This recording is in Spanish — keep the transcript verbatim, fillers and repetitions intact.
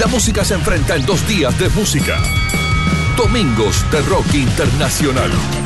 La música se enfrenta en dos días de música. Domingos de Rock Internacional.